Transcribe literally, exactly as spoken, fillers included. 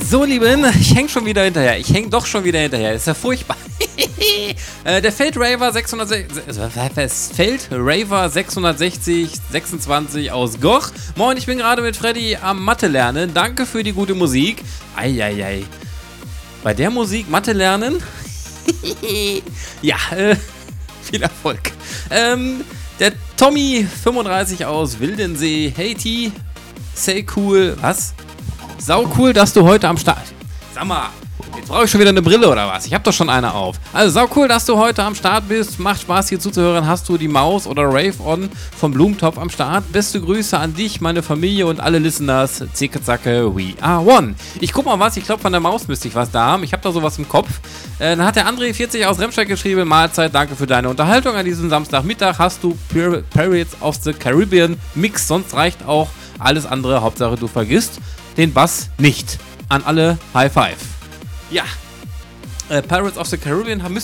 So, Lieben, ich häng schon wieder hinterher. Ich häng doch schon wieder hinterher. Ist ja furchtbar. äh, der Feld Raver sechshundertsechzig, es Feld Raver sechshundertsechzig sechsundzwanzig aus Goch. Moin, ich bin gerade mit Freddy am Mathe lernen. Danke für die gute Musik. Eieiei. Bei der Musik Mathe lernen? ja, äh, viel Erfolg. Ähm, der Tommy fünfunddreißig aus Wildensee. Hey T, say cool. Was? Sau cool, dass du heute am Start... Sag mal, jetzt brauche ich schon wieder eine Brille oder was? Ich habe doch schon eine auf. Also sau cool, dass du heute am Start bist. Macht Spaß hier zuzuhören. Hast du die Maus oder Rave On vom Blumentopf am Start? Beste Grüße an dich, meine Familie und alle Listeners. Zicke zacke, we are one. Ich guck mal was, ich glaube von der Maus müsste ich was da haben. Ich habe da sowas im Kopf. Äh, dann hat der André vierzig aus Remscheid geschrieben. Mahlzeit, danke für deine Unterhaltung an diesem Samstagmittag. Hast du Pir- Pirates of the Caribbean Mix, sonst reicht auch alles andere. Hauptsache du vergisst den Bass nicht. An alle High Five. Ja, äh, Pirates of the Caribbean haben